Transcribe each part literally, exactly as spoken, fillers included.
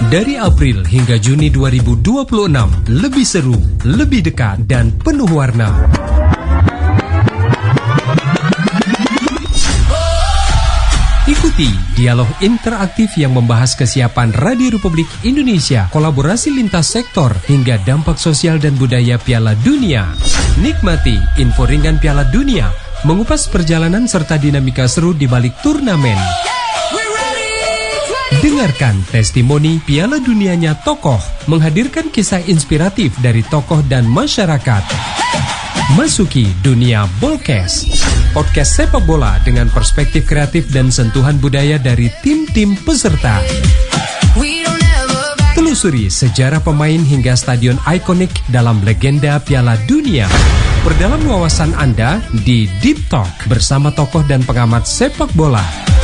Dari April hingga Juni dua ribu dua puluh enam, lebih seru, lebih dekat, dan penuh warna. Ikuti dialog interaktif yang membahas kesiapan Radio Republik Indonesia, kolaborasi lintas sektor, hingga dampak sosial dan budaya Piala Dunia. Nikmati info ringan Piala Dunia, mengupas perjalanan serta dinamika seru di balik turnamen. Dengarkan testimoni Piala Dunianya tokoh, menghadirkan kisah inspiratif dari tokoh dan masyarakat. Masuki dunia Bolkes, podcast sepak bola dengan perspektif kreatif dan sentuhan budaya dari tim-tim peserta. Telusuri sejarah pemain hingga stadion ikonik dalam legenda Piala Dunia. Perdalam wawasan Anda di Deep Talk bersama tokoh dan pengamat sepak bola.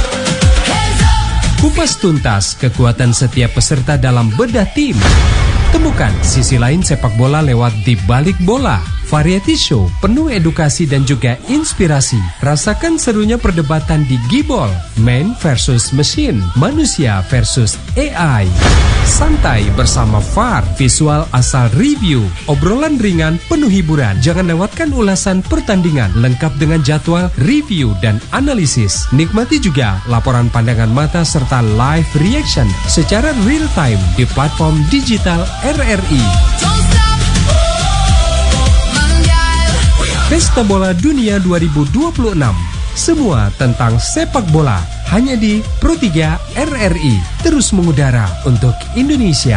Kupas tuntas kekuatan setiap peserta dalam bedah tim. Temukan sisi lain sepak bola lewat Di Balik Bola, variety show penuh edukasi dan juga inspirasi. Rasakan serunya perdebatan di Gibol, man versus machine, manusia versus A I. Santai bersama V A R, visual asal review, obrolan ringan penuh hiburan. Jangan lewatkan ulasan pertandingan lengkap dengan jadwal, review, dan analisis. Nikmati juga laporan pandangan mata serta live reaction secara real time di platform digital R R I. Pesta Bola Dunia dua ribu dua puluh enam. Semua tentang sepak bola hanya di Pro tiga R R I. Terus mengudara untuk Indonesia.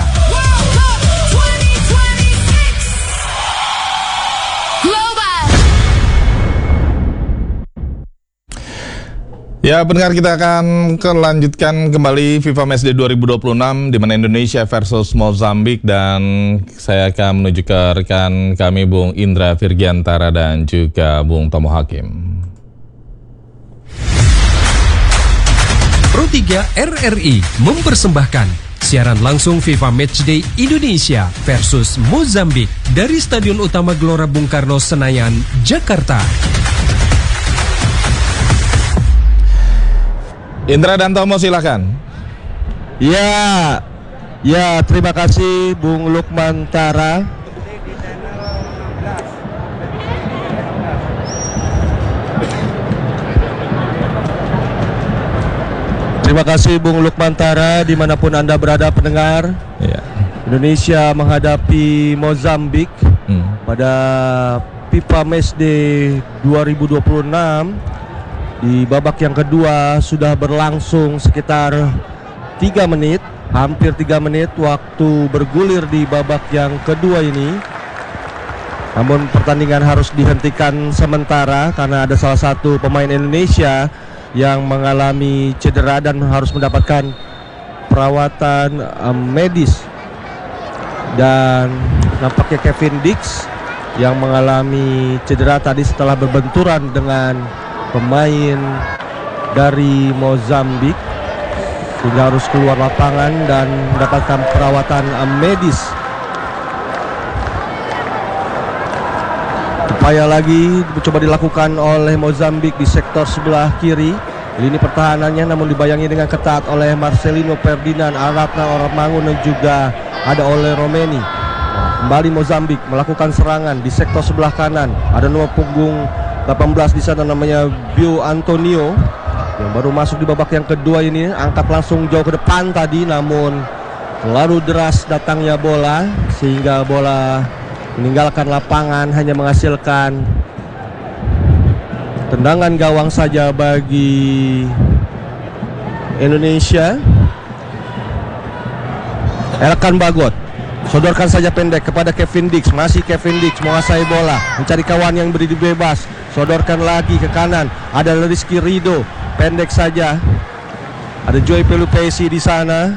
Ya, pendengar, kita akan kelanjutkan kembali FIFA Matchday dua ribu dua puluh enam di mana Indonesia versus Mozambik, dan saya akan menuju ke rekan kami Bung Indra Virgiantara dan juga Bung Tomo Hakim. Pro tiga R R I mempersembahkan siaran langsung FIFA Matchday Indonesia versus Mozambik dari Stadion Utama Gelora Bung Karno, Senayan, Jakarta. Indra dan Tomo, silakan. Ya, ya terima kasih Bung Lukman Tara. Terima kasih Bung Lukman Tara, dimanapun Anda berada pendengar. Ya. Indonesia menghadapi Mozambik hmm. pada FIFA Matchday dua ribu dua puluh enam. Di babak yang kedua sudah berlangsung sekitar tiga menit, hampir tiga menit waktu bergulir di babak yang kedua ini. Namun pertandingan harus dihentikan sementara karena ada salah satu pemain Indonesia yang mengalami cedera dan harus mendapatkan perawatan um, medis. Dan nampaknya Kevin Dix yang mengalami cedera tadi setelah berbenturan dengan pemain dari Mozambik sehingga harus keluar lapangan dan mendapatkan perawatan medis. Upaya lagi coba dilakukan oleh Mozambik di sektor sebelah kiri. Lini pertahanannya namun dibayangi dengan ketat oleh Marcelino Ferdinand, Aratna Oramangun, dan juga ada oleh Romeni. Kembali Mozambik melakukan serangan di sektor sebelah kanan. Ada nomor punggung delapan belas di sana namanya Bio Antonio yang baru masuk di babak yang kedua ini, angkat langsung jauh ke depan tadi, namun terlalu deras datangnya bola sehingga bola meninggalkan lapangan, hanya menghasilkan tendangan gawang saja bagi Indonesia. Elkan Bagot sodorkan saja pendek kepada Kevin Dix. Masih Kevin Dix menguasai bola, mencari kawan yang berdiri bebas. Sodorkan lagi ke kanan, ada Rizky Rido, pendek saja. Ada Joy Pelupesi di sana.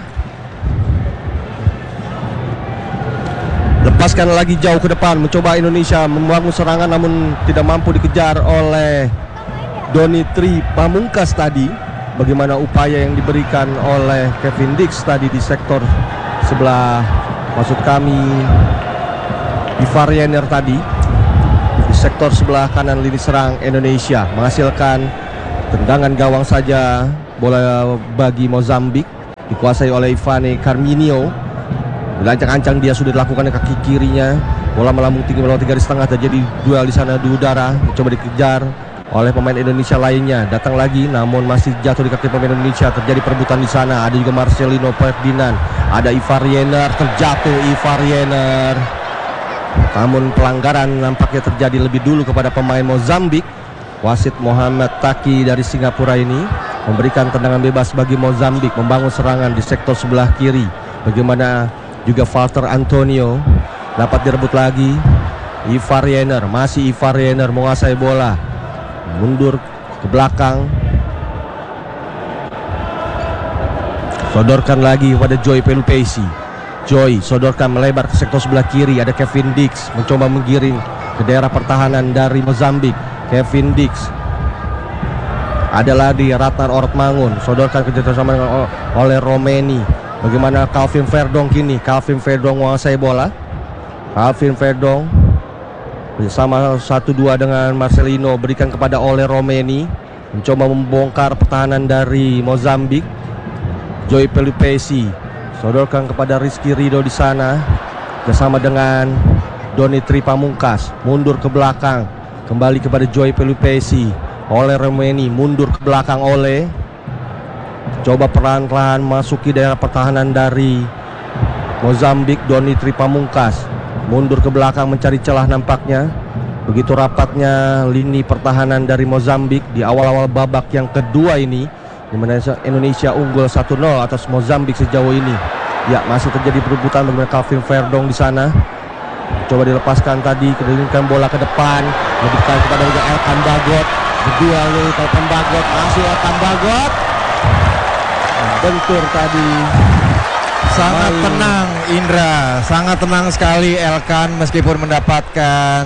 Lepaskan lagi jauh ke depan, mencoba Indonesia membangun serangan namun tidak mampu dikejar oleh Donitri Pamungkas tadi. Bagaimana upaya yang diberikan oleh Kevin Dix tadi di sektor sebelah, maksud kami di Variener tadi, di sektor sebelah kanan lini serang Indonesia, menghasilkan tendangan gawang saja bola bagi Mozambik. dikuasai oleh Ivane Carminio. Dilancang-ancang dia sudah dilakukan dengan kaki kirinya. Bola melambung tinggi melewati garis tengah, terjadi duel di sana di udara. Coba dikejar oleh pemain Indonesia lainnya. Datang lagi namun masih jatuh di kaki pemain Indonesia. Terjadi perebutan di sana. Ada juga Marcelino Ferdinand. Ada Ivar Jenner, terjatuh Ivar Jenner. Namun pelanggaran nampaknya terjadi lebih dulu kepada pemain Mozambik. Wasit Muhammad Taki dari Singapura ini memberikan tendangan bebas bagi Mozambik membangun serangan di sektor sebelah kiri. Bagaimana juga Walter Antonio dapat direbut lagi. Ivar Jenner, masih Ivar Jenner menguasai bola, mundur ke belakang, sodorkan lagi pada Joy Pelupesi. Joy sodorkan melebar ke sektor sebelah kiri. Ada Kevin Dix mencoba menggiring ke daerah pertahanan dari Mozambik. Kevin Dix, ada lagi Ratnar Ortmangun, sodorkan kerjasama oleh Romeni. Bagaimana Calvin Verdong kini? Calvin Verdong menguasai bola. Calvin Verdong bersama satu dua dengan Marcelino, berikan kepada Ole Romeni, mencoba membongkar pertahanan dari Mozambik. Joy Pelupesi sodorkan kepada Rizky Ridho di sana bersama dengan Doni Tripamungkas, mundur ke belakang, kembali kepada Joy Pelupesi. Ole Romeni mundur ke belakang. Ole coba pelan-pelan masuki daerah pertahanan dari Mozambik. Doni Tripamungkas mundur ke belakang mencari celah nampaknya. Begitu rapatnya lini pertahanan dari Mozambik di awal-awal babak yang kedua ini, di mana Indonesia unggul satu nol atas Mozambik sejauh ini. Ya, masih terjadi perebutan dengan Calvin Verdong di sana. Coba dilepaskan tadi, kedudukan bola ke depan, lebihkan kepada Elkan Bagot. Berdua nih Elkan Bagot, masih Elkan Bagot. Bentur tadi. Sangat main. tenang Indra, sangat tenang sekali Elkan meskipun mendapatkan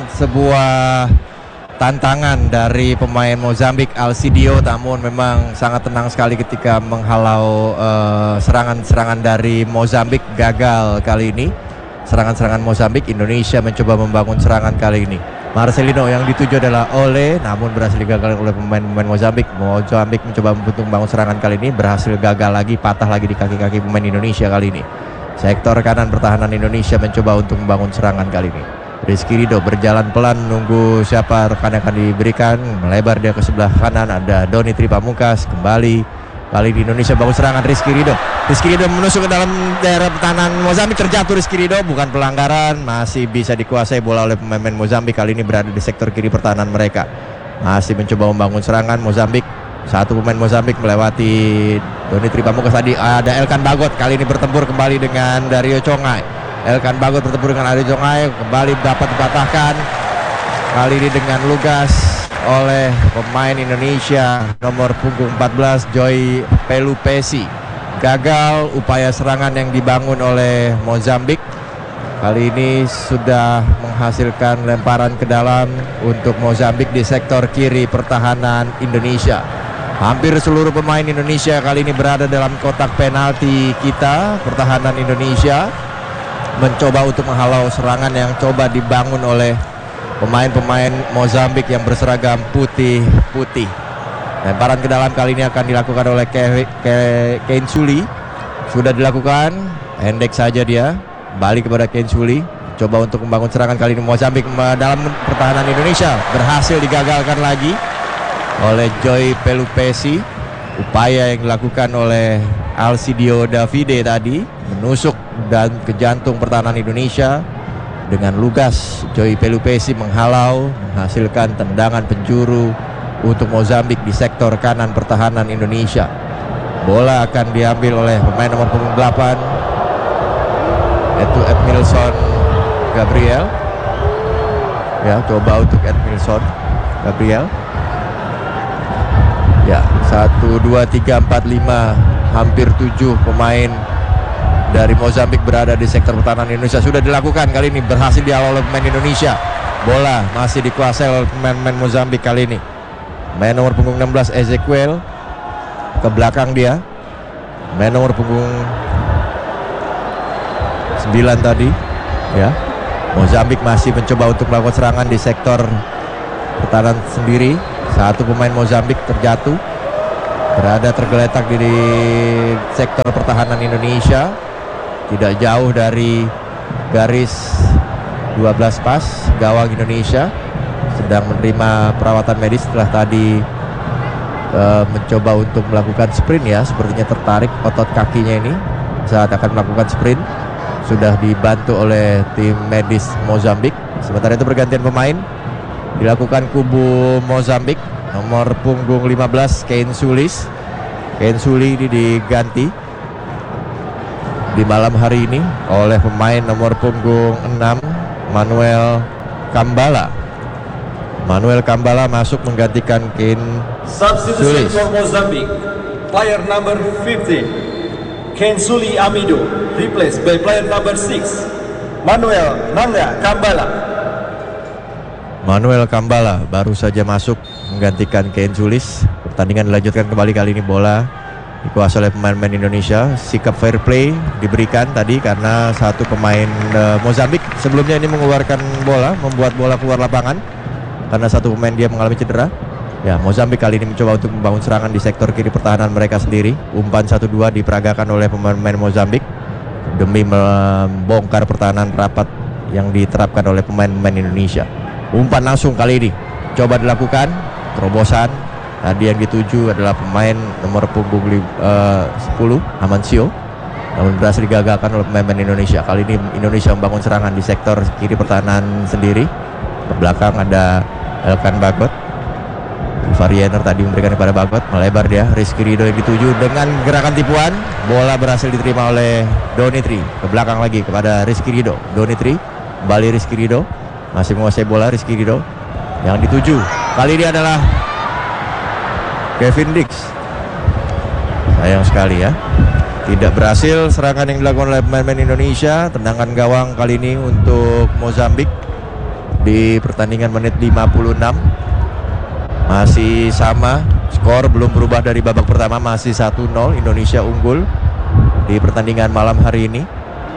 sebuah tantangan dari pemain Mozambik Alcidio, namun memang sangat tenang sekali ketika menghalau uh, serangan-serangan dari Mozambik. Gagal kali ini serangan-serangan Mozambik. Indonesia mencoba membangun serangan kali ini. Marcelino yang dituju adalah Ole, namun berhasil digagalkan oleh pemain-pemain Mozambik. Mozambik mencoba untuk membangun serangan kali ini, berhasil gagal lagi, patah lagi di kaki-kaki pemain Indonesia kali ini. Sektor kanan pertahanan Indonesia mencoba untuk membangun serangan kali ini. Rizky Ridho berjalan pelan menunggu siapa rekan yang akan diberikan. Melebar dia ke sebelah kanan, ada Doni Tripamungkas kembali. Kali di Indonesia bangun serangan Rizky Ridho. Rizky Ridho menusuk ke dalam daerah pertahanan Mozambik, terjatuh Rizky Ridho, bukan pelanggaran, masih bisa dikuasai bola oleh pemain Mozambik. Kali ini berada di sektor kiri pertahanan mereka. Masih mencoba membangun serangan Mozambik. Satu pemain Mozambik melewati Doni Tripamungkas tadi, ada Elkan Bagot. Kali ini bertempur kembali dengan Dario Congai. Elkan Bagot bertempur dengan Dario Congai, kembali dapat dipatahkan. Kali ini dengan lugas oleh pemain Indonesia nomor punggung empat belas Joy Pelupesi. Gagal upaya serangan yang dibangun oleh Mozambik. Kali ini sudah menghasilkan lemparan ke dalam untuk Mozambik di sektor kiri pertahanan Indonesia. Hampir seluruh pemain Indonesia kali ini berada dalam kotak penalti kita. Pertahanan Indonesia mencoba untuk menghalau serangan yang coba dibangun oleh pemain-pemain Mozambik yang berseragam putih-putih. Lemparan ke dalam kali ini akan dilakukan oleh Ke Ke Kensuli. Sudah dilakukan, pendek saja dia. Balik kepada Kensuli, coba untuk membangun serangan kali ini Mozambik dalam pertahanan Indonesia. Berhasil digagalkan lagi oleh Joy Pelupesi. Upaya yang dilakukan oleh Alcidio Davide tadi menusuk dan ke jantung pertahanan Indonesia. Dengan lugas Joy Pelupesi menghalau, menghasilkan tendangan penjuru untuk Mozambik di sektor kanan pertahanan Indonesia. Bola akan diambil oleh pemain nomor punggung delapan, yaitu Edmilson Gabriel. Ya, coba untuk Edmilson Gabriel. Ya, satu, dua, tiga, empat, lima, hampir tujuh pemain dari Mozambik berada di sektor pertahanan Indonesia. Sudah dilakukan kali ini, berhasil dihalau oleh pemain Indonesia. Bola masih dikuasai oleh pemain-pemain Mozambik kali ini. Main nomor punggung enam belas Ezequiel ke belakang dia. Main nomor punggung sembilan tadi, ya. Mozambik masih mencoba untuk melakukan serangan di sektor pertahanan sendiri. Satu pemain Mozambik terjatuh. berada tergeletak di, di sektor pertahanan Indonesia, tidak jauh dari garis dua belas pas gawang Indonesia, sedang menerima perawatan medis setelah tadi uh, mencoba untuk melakukan sprint ya, sepertinya tertarik otot kakinya ini saat akan melakukan sprint. Sudah dibantu oleh tim medis Mozambik. Sementara itu pergantian pemain dilakukan kubu Mozambik. Nomor punggung lima belas Kane Sulis. Kane Suli ini diganti di malam hari ini oleh pemain nomor punggung enam Manuel Kambala. Manuel Kambala masuk menggantikan Kane Substitution Sulis. for Mozambique, player number fifteen Kane Suli Amido replaced by player number six Manuel Nanga Kambala. Manuel Kambala baru saja masuk menggantikan Kane Sulis. Pertandingan dilanjutkan kembali, kali ini bola dikuasai oleh pemain-pemain Indonesia. Sikap fair play diberikan tadi karena satu pemain uh, Mozambik sebelumnya ini mengeluarkan bola, membuat bola keluar lapangan karena satu pemain dia mengalami cedera. Ya, Mozambik kali ini mencoba untuk membangun serangan di sektor kiri pertahanan mereka sendiri. Umpan satu dua diperagakan oleh pemain-pemain Mozambik demi membongkar pertahanan rapat yang diterapkan oleh pemain-pemain Indonesia. Umpan langsung kali ini coba dilakukan, terobosan. Tadi yang dituju adalah pemain nomor punggung uh, sepuluh Amancio, namun berhasil digagalkan oleh pemain Indonesia. Kali ini Indonesia membangun serangan di sektor kiri pertahanan sendiri. Ke belakang ada Elkan Bagot. Variener tadi memberikan kepada Bagot, melebar dia. Rizky Ridho yang dituju dengan gerakan tipuan. Bola berhasil diterima oleh Donitri. Ke belakang lagi kepada Rizky Ridho. Donitri, kembali Rizky Ridho. Masih menguasai bola Rizky Ridho. Yang dituju kali ini adalah Kevin Dix. Sayang sekali ya, tidak berhasil serangan yang dilakukan oleh pemain-pemain Indonesia. Tendangan gawang kali ini untuk Mozambik di pertandingan menit lima puluh enam. Masih sama, skor belum berubah dari babak pertama, masih satu nol. Indonesia unggul di pertandingan malam hari ini.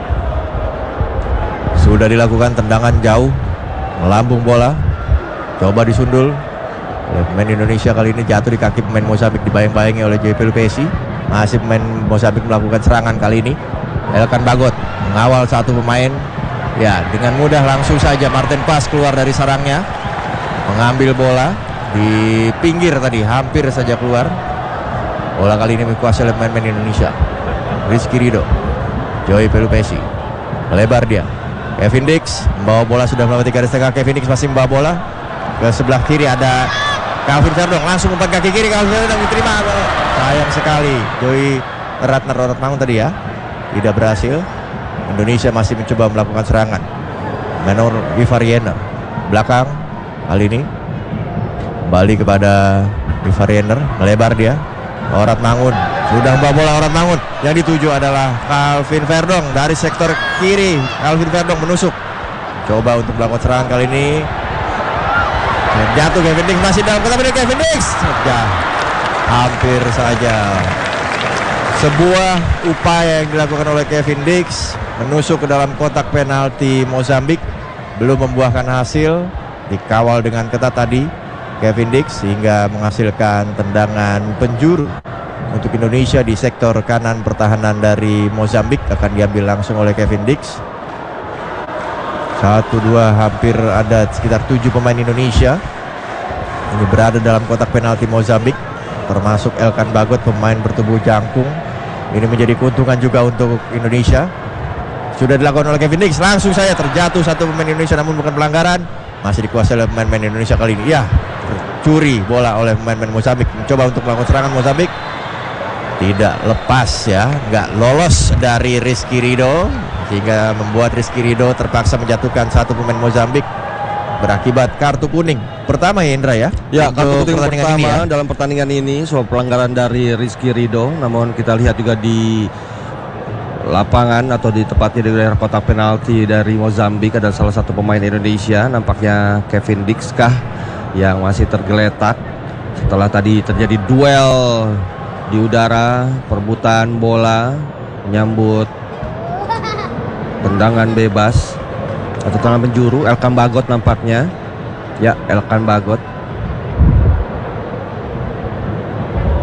Sudah dilakukan tendangan jauh, melambung bola, coba disundul oleh pemain Indonesia. Kali ini jatuh di kaki pemain Mozambik, dibayang-bayangi oleh J P Lupesi. Masih pemain Mozambik melakukan serangan kali ini. Elkan Bagot mengawal satu pemain. Ya, dengan mudah langsung saja Martin Pas keluar dari sarangnya, mengambil bola di pinggir tadi, hampir saja keluar. Bola kali ini dikuasai oleh pemain Indonesia. Rizky Ridho, Joy Pelupesi, melebar dia. Kevin Dix membawa bola, sudah melewati garis tengah. Kevin Dix masih membawa bola ke sebelah kiri, ada Calvin Verdong, langsung umpan kaki kiri. Calvin Verdong diterima, sayang sekali. Joy Ratna Rorotmangun tadi ya, tidak berhasil. Indonesia masih mencoba melakukan serangan. Menor Vivariener belakang kali ini kembali kepada Vivariener, melebar dia. Rorotmangun sudah membawa bola. Rorotmangun yang dituju adalah Calvin Verdong dari sektor kiri. Calvin Verdong menusuk, coba untuk melakukan serangan kali ini. Jatuh Kevin Dix, masih dalam kotak penalti Kevin Dix. Ya, hampir saja. Sebuah upaya yang dilakukan oleh Kevin Dix menusuk ke dalam kotak penalti Mozambik, belum membuahkan hasil. Dikawal dengan ketat tadi Kevin Dix sehingga menghasilkan tendangan penjuru untuk Indonesia di sektor kanan pertahanan dari Mozambik. Akan diambil langsung oleh Kevin Dix. Satu dua, hampir ada sekitar tujuh pemain Indonesia ini berada dalam kotak penalti Mozambik, termasuk Elkan Bagot, pemain bertubuh jangkung. Ini menjadi keuntungan juga untuk Indonesia. Sudah dilakukan oleh Kevin Dix, langsung saja terjatuh satu pemain Indonesia, namun bukan pelanggaran. Masih dikuasai oleh pemain-pemain Indonesia kali ini. Ya, tercuri bola oleh pemain-pemain Mozambik. Mencoba untuk melakukan serangan Mozambik, tidak lepas ya, nggak lolos dari Rizky Ridho, sehingga membuat Rizky Ridho terpaksa menjatuhkan satu pemain Mozambik berakibat kartu kuning pertama ya Indra ya. Ya, kartu kuning pertama ini ya, dalam pertandingan ini soal pelanggaran dari Rizky Ridho. Namun kita lihat juga di lapangan atau di tepatnya di daerah kotak penalti dari Mozambik ada salah satu pemain Indonesia, nampaknya Kevin Dix kah, yang masih tergeletak setelah tadi terjadi duel di udara, perebutan bola, menyambut tendangan bebas atau tendangan penjuru. Elkan Bagot nampaknya. Ya, Elkan Bagot.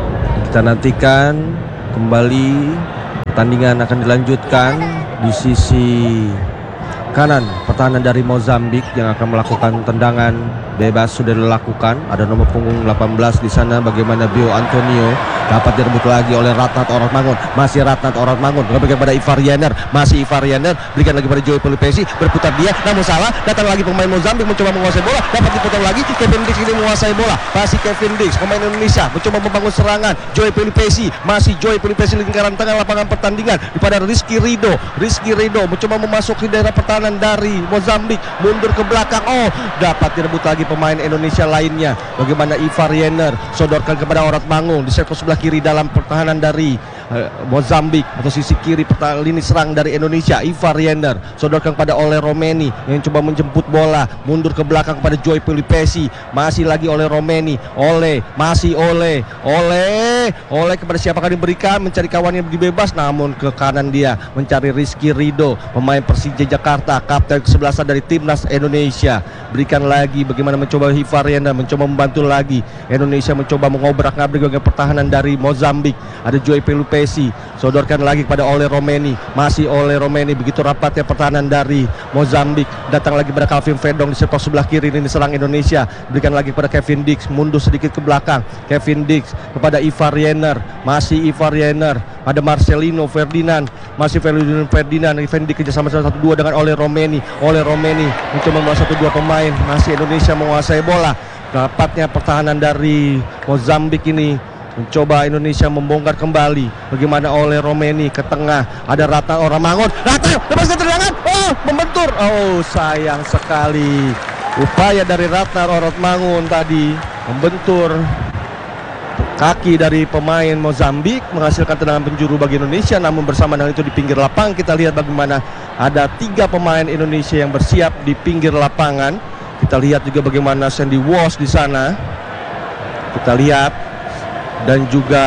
Kita nantikan kembali pertandingan akan dilanjutkan di sisi kanan pertahanan dari Mozambik yang akan melakukan tendangan bebas sudah dilakukan. Ada nomor punggung delapan belas di sana. Bagaimana Bio Antonio dapat direbut lagi oleh Ratnat Oratmangun. Masih Ratnat Oratmangun berikan pada Ivar Jenner. Masih Ivar Jenner berikan lagi pada Joey Pelupesi. Berputar dia namun salah. Datang lagi pemain Mozambik mencoba menguasai bola. Dapat dipotong lagi. Kevin Dix ini menguasai bola. Masih Kevin Dix pemain Indonesia mencoba membangun serangan. Joey Pelupesi. Masih Joey Pelupesi lingkaran tengah lapangan pertandingan kepada Rizky Rido. Rizky Rido mencoba memasuki daerah pertahanan dari Mozambik. Mundur ke belakang. Oh, dapat direbut lagi pemain Indonesia lainnya. Bagaimana Ivar Jenner sodorkan kepada Oratmangun di sektor sebelah kiri dalam pertahanan dari uh, Mozambik atau sisi kiri pertahanan lini serang dari Indonesia. Ivar Jenner sodorkan kepada Ole Romeni yang coba menjemput bola. Mundur ke belakang kepada Joey Pelupesi. Masih lagi Ole Romeni. Ole, masih Ole. Ole, Ole kepada siapakah diberikan? Mencari kawan yang dibebas namun ke kanan dia mencari Rizky Rido, pemain Persija Jakarta, kapten kesebelasan dari timnas Indonesia. Berikan lagi bagaimana mencoba Ivar Jenner mencoba membantu lagi. Indonesia mencoba mengobrak-abrik bagian pertahanan dari Mozambik. Ada Joey Pelupesi sodorkan lagi kepada Ole Romeni. Masih Ole Romeni. Begitu rapatnya pertahanan dari Mozambik. Datang lagi pada Calvin Verdong di sektor sebelah kiri ini serang Indonesia. Berikan lagi kepada Kevin Dix. Mundur sedikit ke belakang. Kevin Dix kepada Ivar Jenner. Masih Ivar Jenner. Ada Marcelino Ferdinand. Masih Ferdinand Ferdinand. Kevin Dix kerjasama satu dua dengan Ole Romeni. Ole Romeni mencoba membawa satu dua pemain. Masih Indonesia menguasai bola. Rapatnya pertahanan dari Mozambik ini mencoba Indonesia membongkar kembali. Bagaimana Ole Romeni ke tengah. Ada Ratnat Oratmangun. Ratnat lepaskan tendangan. Oh, membentur. Oh, sayang sekali. Upaya dari Ratnat Oratmangun tadi membentur kaki dari pemain Mozambik menghasilkan tendangan penjuru bagi Indonesia. Namun bersama dengan itu di pinggir lapangan kita lihat bagaimana ada tiga pemain Indonesia yang bersiap di pinggir lapangan. Kita lihat juga bagaimana Sandy Walsh di sana. Kita lihat dan juga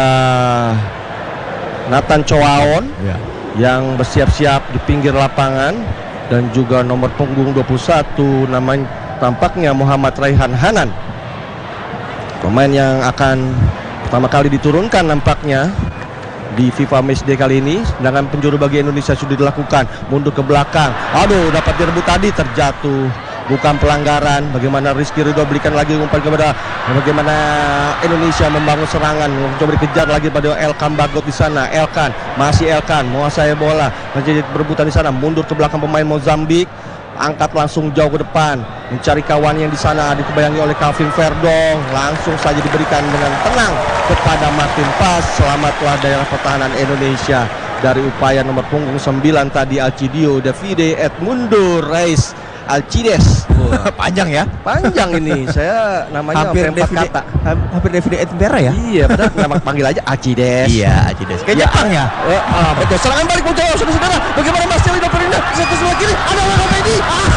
Nathan Choaon ya, yang bersiap-siap di pinggir lapangan dan juga nomor punggung dua puluh satu namanya tampaknya Muhammad Raihan Hanan. Pemain yang akan pertama kali diturunkan nampaknya di FIFA Matchday kali ini. Sedangkan penjuru bagi Indonesia sudah dilakukan. Mundur ke belakang. Aduh, dapat direbut tadi, terjatuh. Bukan pelanggaran. Bagaimana Rizky Rido berikan lagi umpan kepada bagaimana Indonesia membangun serangan. Mencoba dikejar lagi pada Elkan Bagot di sana. Elkan, masih Elkan menguasai bola. Menjadi berebutan di sana. Mundur ke belakang pemain Mozambik. Angkat langsung jauh ke depan. Mencari kawan yang di sana dikebayangi oleh Calvin Verdong. Langsung saja diberikan dengan tenang kepada Martin Pas. Selamatlah daerah pertahanan Indonesia dari upaya nomor punggung sembilan tadi Alcidio Davide Edmundo Reis Alcides. Panjang ya? Panjang ini. Saya namanya hampir empat kata. Hampir Davide Edinburgh ya? Iya, padahal nama panggil aja Alcides. Iya, Alcides. Kayak Jepang ya? Eh, ah, betul. Serangan balik muncul saudara-saudara. Bagaimana Marcelino Ferdinand satu sebelah kiri. Ada Ole Romeni.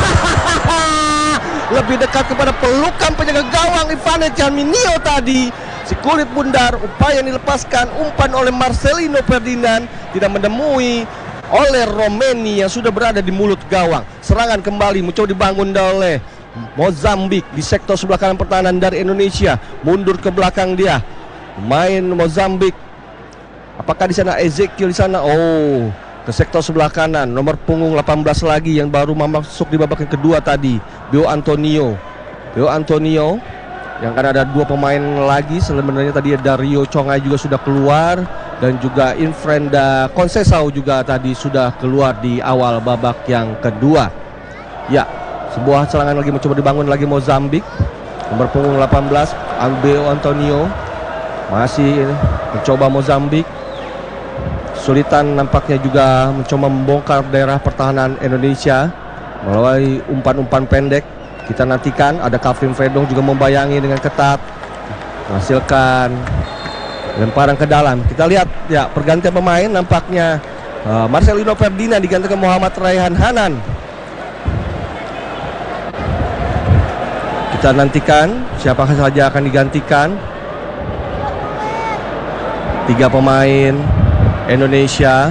Lebih dekat kepada pelukan penjaga gawang Ivane Ciaminio tadi. Si kulit bundar, upaya yang dilepaskan umpan oleh Marcelino Ferdinand tidak menemui oleh Romeni yang sudah berada di mulut gawang. Serangan kembali mencoba dibangun oleh Mozambik di sektor sebelah kanan pertahanan dari Indonesia. Mundur ke belakang dia. Main Mozambik. Apakah di sana Ezekiel di sana? Oh, ke sektor sebelah kanan. Nomor punggung delapan belas lagi yang baru masuk di babak yang kedua tadi. Bio Antonio. Bio Antonio. Yang kan ada dua pemain lagi. Sebenarnya tadi ada Rio Chongai juga sudah keluar. Dan juga Infrenda Conceição juga tadi sudah keluar di awal babak yang kedua. Ya, sebuah serangan lagi mencoba dibangun lagi Mozambik. Nomor punggung delapan belas Albeo Antonio. Masih mencoba Mozambik. Sulitan nampaknya juga mencoba membongkar daerah pertahanan Indonesia melalui umpan-umpan pendek. Kita nantikan ada Calvin Verdong juga membayangi dengan ketat. Menghasilkan lemparan ke dalam. Kita lihat ya pergantian pemain nampaknya uh, Marcelino Ferdinand digantikan Muhammad Raihan Hanan. Kita nantikan siapa saja akan digantikan. Tiga pemain Indonesia.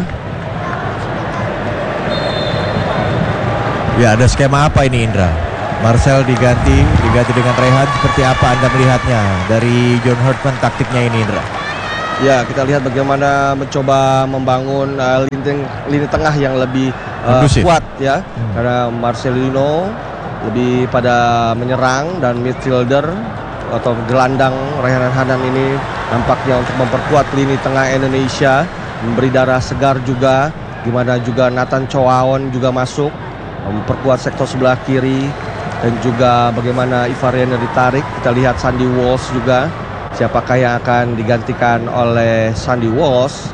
Ya, ada skema apa ini Indra? Marcel diganti, diganti dengan Rehan. Seperti apa Anda melihatnya dari John Herdman taktiknya ini Indra? Ya, kita lihat bagaimana mencoba membangun uh, lini, lini tengah yang lebih uh, kuat ya. Hmm. Karena Marcelino lebih pada menyerang dan midfielder atau gelandang Raihan Hanan ini nampaknya untuk memperkuat lini tengah Indonesia, memberi darah segar juga. Gimana juga Nathan Choaon juga masuk memperkuat sektor sebelah kiri, dan juga bagaimana Ivarian ditarik. Kita lihat Sandy Walsh juga. Siapakah yang akan digantikan oleh Sandy Walsh?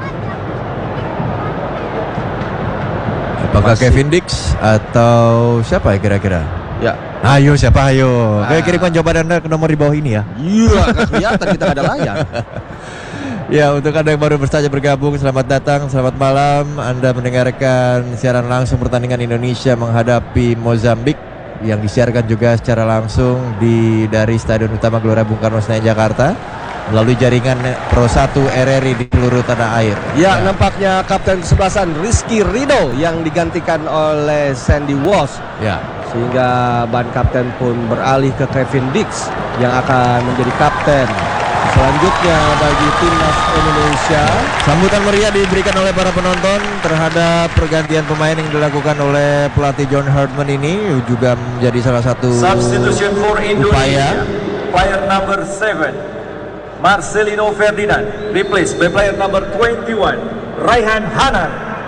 Apakah Masih. Kevin Dix atau siapa ya kira-kira? Ya. Ayo siapa ayo? Ah. Kayak kirimkan jawaban Anda ke nomor di bawah ini ya. Iya, nggak kelihatan kita ada layar. Ya, untuk Anda yang baru saja bergabung, selamat datang, selamat malam. Anda mendengarkan siaran langsung pertandingan Indonesia menghadapi Mozambik yang disiarkan juga secara langsung di dari Stadion Utama Gelora Bung Karno Senayan Jakarta melalui jaringan Pro satu R R I di seluruh tanah air. Ya, ya. Nampaknya kapten kesebelasan Rizky Ridho yang digantikan oleh Sandy Walsh. Ya. Sehingga ban kapten pun beralih ke Kevin Dix yang akan menjadi kapten selanjutnya bagi timnas Indonesia. Sambutan meriah diberikan oleh para penonton terhadap pergantian pemain yang dilakukan oleh pelatih John Herdman ini, juga menjadi salah satu substitution for upaya. Player number seven Marcelino Ferdinand replaced by player number twenty-one Raihan Hanan.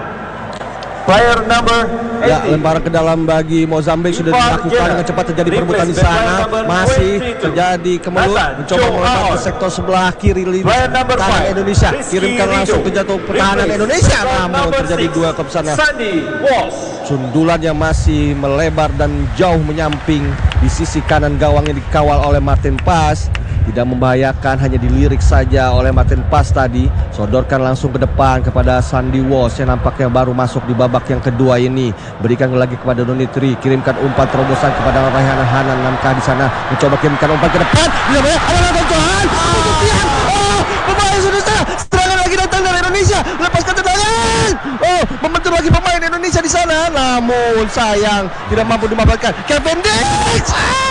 Player number eighteen. Ya, lemparan ke dalam bagi Mozambik sudah dilakukan dengan cepat, terjadi perebutan di sana. Masih terjadi kemelut, mencoba melempar ke sektor sebelah kiri lini kanan Indonesia. Kirimkan langsung ke jatuh pertahanan Indonesia, namun terjadi dua kepesannya. Sundulan yang masih melebar dan jauh menyamping di sisi kanan gawang yang dikawal oleh Martin Pas. Tidak membahayakan, hanya dilirik saja oleh Martin Pas tadi. Sodorkan langsung ke depan kepada Sandy Walsh yang nampaknya baru masuk di babak yang kedua ini. Berikan lagi kepada Donitri, kirimkan umpan terobosan kepada Raihan Hanan. Namkah di sana mencoba kirimkan umpan ke depan. Tidak banyak, awal tontonan. Oh, pemain sudah serangan lagi datang dari Indonesia. Lepaskan tendangan. Oh, membentur lagi pemain Indonesia di sana. Namun sayang tidak mampu dimanfaatkan. Kevin Dix.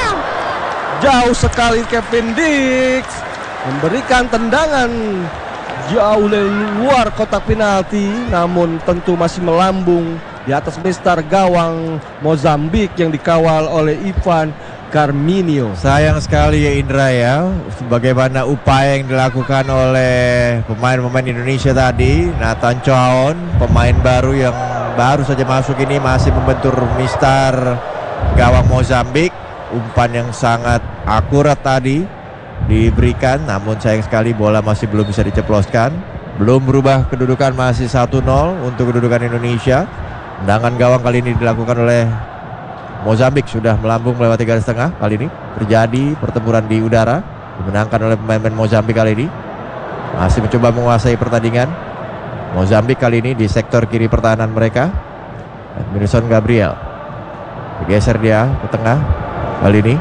Jauh sekali Kevin Dix memberikan tendangan jauh dari luar kotak penalti, namun tentu masih melambung di atas mistar gawang Mozambik yang dikawal oleh Ivan Carminho. Sayang sekali ya Indra ya, bagaimana upaya yang dilakukan oleh pemain-pemain Indonesia tadi. Nathan Choaon, pemain baru yang baru saja masuk ini, masih membentur mistar gawang Mozambik. Umpan yang sangat akurat tadi diberikan, namun sayang sekali bola masih belum bisa diceploskan. Belum berubah kedudukan, masih satu nol untuk kedudukan Indonesia. Tendangan gawang kali ini dilakukan oleh Mozambik, sudah melambung melewati garis tengah. Kali ini terjadi pertempuran di udara, dimenangkan oleh pemain-pemain Mozambik kali ini. Masih mencoba menguasai pertandingan Mozambik kali ini di sektor kiri pertahanan mereka. Edmilson Gabriel bergeser dia ke tengah. Kali ini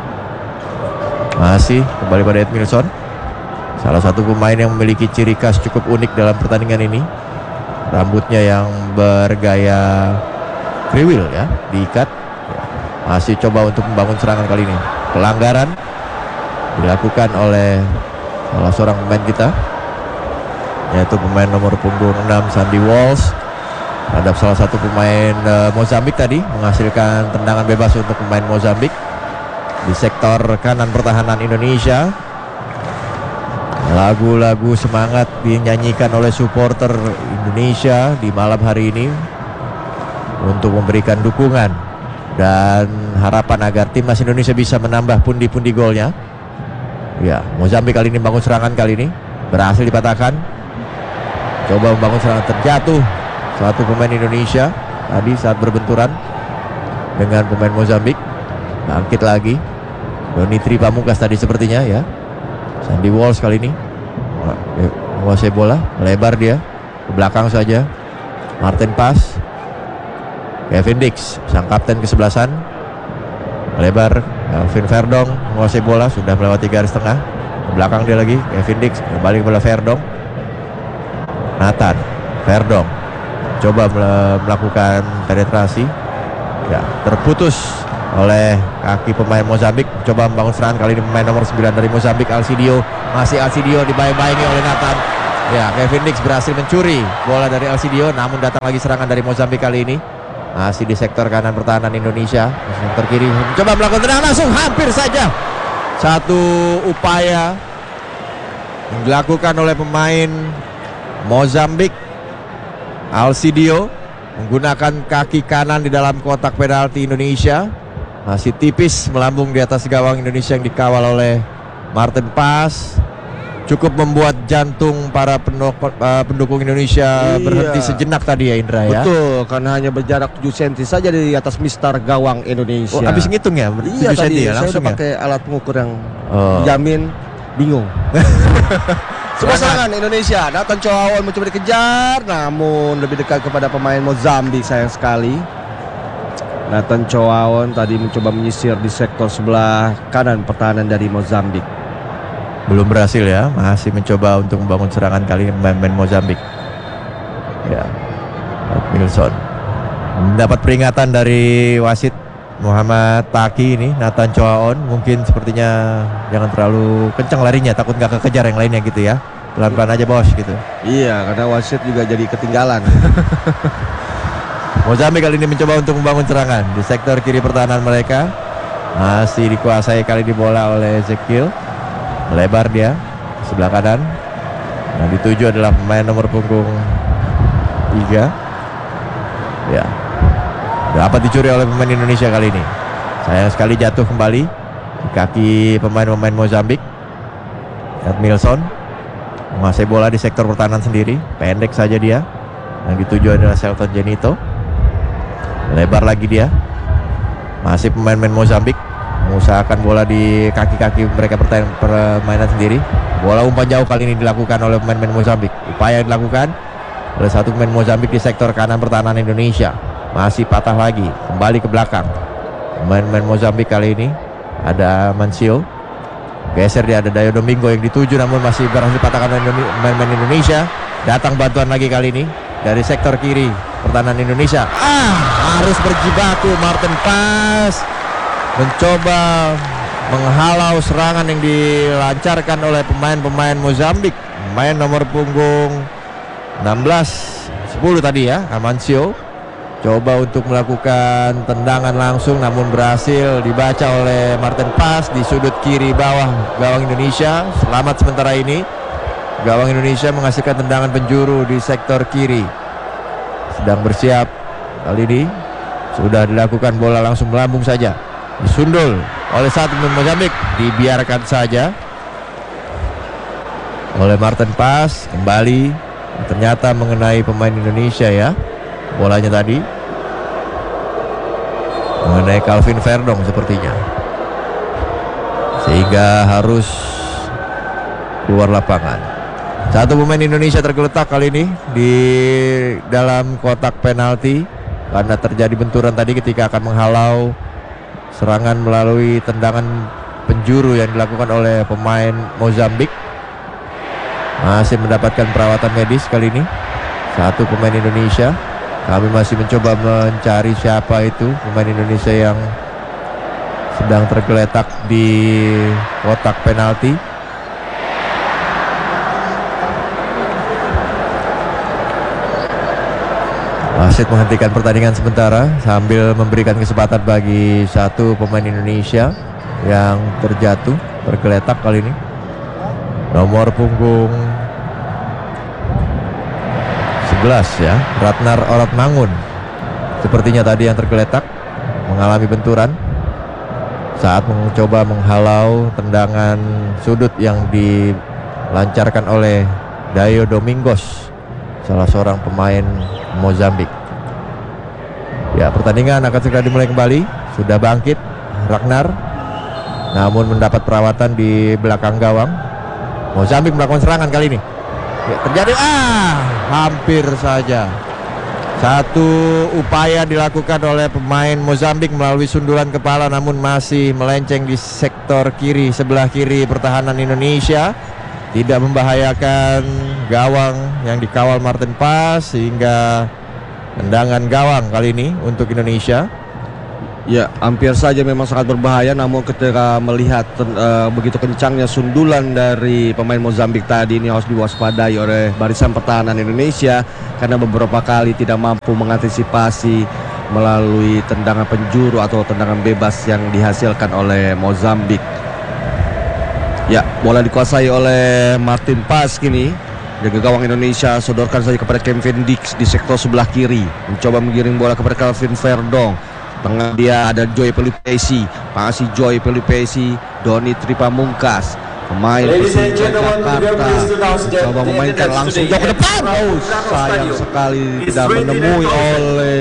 masih kembali pada Edmilson, salah satu pemain yang memiliki ciri khas cukup unik dalam pertandingan ini. Rambutnya yang bergaya kriwil ya, diikat. Masih coba untuk membangun serangan kali ini. Pelanggaran dilakukan oleh salah seorang pemain kita, yaitu pemain nomor punggung enam Sandy Walsh terhadap salah satu pemain uh, Mozambik tadi, menghasilkan tendangan bebas untuk pemain Mozambik di sektor kanan pertahanan Indonesia. Lagu-lagu semangat dinyanyikan oleh supporter Indonesia di malam hari ini untuk memberikan dukungan dan harapan agar timnas Indonesia bisa menambah pundi-pundi golnya. Ya, Mozambik kali ini bangun serangan, kali ini berhasil dipatahkan. Coba membangun serangan, terjatuh satu pemain Indonesia tadi saat berbenturan dengan pemain Mozambik. Bangkit lagi Donitri Pamungkas tadi sepertinya ya. Sandy Walsh kali ini menguasai bola, melebar dia ke belakang saja. Martin Pas, Kevin Dix sang kapten kesebelasan, melebar. Kelvin Verdong menguasai bola, sudah melewati garis tengah. Ke belakang dia lagi, Kevin Dix kembali kepada Verdong. Nathan Verdong coba melakukan penetrasi, ya terputus oleh kaki pemain Mozambik. Coba membangun serangan, kali ini pemain nomor sembilan dari Mozambik, Alcidio. Masih Alcidio dibayang-bayangi oleh Nathan. Ya, Kevin Dix berhasil mencuri bola dari Alcidio, namun datang lagi serangan dari Mozambik kali ini. Masih di sektor kanan pertahanan Indonesia. Sektor kiri mencoba melakukan tendangan langsung, hampir saja. Satu upaya yang dilakukan oleh pemain Mozambik, Alcidio menggunakan kaki kanan di dalam kotak penalti Indonesia. Masih tipis melambung di atas gawang Indonesia yang dikawal oleh Martin Paes. Cukup membuat jantung para pendukung, uh, pendukung Indonesia iya. berhenti sejenak tadi ya Indra ya. Betul, karena hanya berjarak tujuh sentimeter saja di atas mister gawang Indonesia. Oh, habis ngitung ya? Iya tadi, ya, saya udah ya? pakai alat pengukur yang Oh. dijamin bingung. Sebuah serangan Indonesia, Nathan Choaon mencoba dikejar, namun lebih dekat kepada pemain Mozambik, sayang sekali. Nathan Choaon tadi mencoba menyisir di sektor sebelah kanan pertahanan dari Mozambik. Belum berhasil ya, masih mencoba untuk membangun serangan kali ini pemain Mozambik. Ya, Wilson mendapat peringatan dari wasit Muhammad Taki ini. Nathan Choaon mungkin sepertinya jangan terlalu kencang larinya, takut nggak kekejar yang lainnya gitu ya. Pelan-pelan aja bos gitu. Iya, karena wasit juga jadi ketinggalan. Mozambik kali ini mencoba untuk membangun serangan di sektor kiri pertahanan mereka. Masih dikuasai kali di bola oleh Ezekiel. Melebar dia sebelah kanan. Yang dituju adalah pemain nomor punggung tiga. Ya, dapat dicuri oleh pemain Indonesia kali ini. Sayang sekali jatuh kembali di kaki pemain-pemain Mozambik. Edmilson menguasai bola di sektor pertahanan sendiri. Pendek saja dia. Yang dituju adalah Shelton Genito. Lebar lagi dia. Masih pemain-pemain Mozambik mengusahakan bola di kaki-kaki mereka permainan sendiri. Bola umpan jauh kali ini dilakukan oleh pemain-pemain Mozambik. Upaya yang dilakukan oleh satu pemain Mozambik di sektor kanan pertahanan Indonesia. Masih patah lagi, kembali ke belakang. Pemain-pemain Mozambik kali ini ada Mancio. Geser dia, ada Dayo Domingo yang dituju namun masih berhasil patahkan oleh pemain-pemain Indonesia. Datang bantuan lagi kali ini dari sektor kiri pertahanan Indonesia. Ah, harus berjibaku Martin Paes mencoba menghalau serangan yang dilancarkan oleh pemain-pemain Mozambik. Pemain nomor punggung enam belas sepuluh tadi ya, Amancio coba untuk melakukan tendangan langsung namun berhasil dibaca oleh Martin Paes di sudut kiri bawah gawang Indonesia. Selamat sementara ini. Gawang Indonesia menghasilkan tendangan penjuru di sektor kiri. Sedang bersiap kali ini. Sudah dilakukan, bola langsung melambung saja. Disundul oleh satu pemain Mozambik, dibiarkan saja oleh Martin Paes. Kembali ternyata mengenai pemain Indonesia ya, bolanya tadi mengenai Calvin Verdong sepertinya, sehingga harus keluar lapangan. Satu pemain Indonesia tergeletak kali ini di dalam kotak penalti karena terjadi benturan tadi ketika akan menghalau serangan melalui tendangan penjuru yang dilakukan oleh pemain Mozambik. Masih mendapatkan perawatan medis kali ini satu pemain Indonesia. Kami masih mencoba mencari siapa itu pemain Indonesia yang sedang tergeletak di kotak penalti. Wasit menghentikan pertandingan sementara sambil memberikan kesempatan bagi satu pemain Indonesia yang terjatuh tergeletak kali ini. Nomor punggung sebelas ya, Ratnar Oratmangun. Sepertinya tadi yang tergeletak mengalami benturan saat mencoba menghalau tendangan sudut yang dilancarkan oleh Dayo Domingos, salah seorang pemain Mozambik. Ya, pertandingan akan segera dimulai kembali. Sudah bangkit Ragnar, namun mendapat perawatan di belakang gawang. Mozambik melakukan serangan kali ini. Ya, terjadi ah, hampir saja. Satu upaya dilakukan oleh pemain Mozambik melalui sundulan kepala, namun masih melenceng di sektor kiri sebelah kiri pertahanan Indonesia. Tidak membahayakan gawang yang dikawal Martin Paes, sehingga tendangan gawang kali ini untuk Indonesia. Ya, hampir saja memang sangat berbahaya, namun ketika melihat uh, begitu kencangnya sundulan dari pemain Mozambik tadi, ini harus diwaspadai oleh barisan pertahanan Indonesia karena beberapa kali tidak mampu mengantisipasi melalui tendangan penjuru atau tendangan bebas yang dihasilkan oleh Mozambik. Ya, bola dikuasai oleh Martin Paz kini. Jaga gawang Indonesia sodorkan saja kepada Kevin Dix di sektor sebelah kiri, mencoba menggiring bola kepada Calvin Verdong. Tengah dia ada Joy Pelupesi, masih Joy Pelupesi, Doni Tripamungkas, pemain Persija Jakarta, coba memainkan langsung jauh ke depan. Oh, sayang sekali tidak menemui oleh